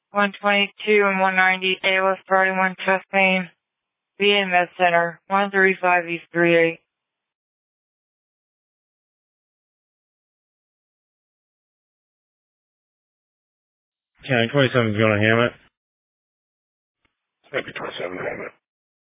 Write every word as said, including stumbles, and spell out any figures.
one twenty-two and one ninety, A L S Party one chest pain, V A Med Center, one thirty-five East three eight. County twenty-seven, if you want to ham it. Maybe twenty-seven, ham it.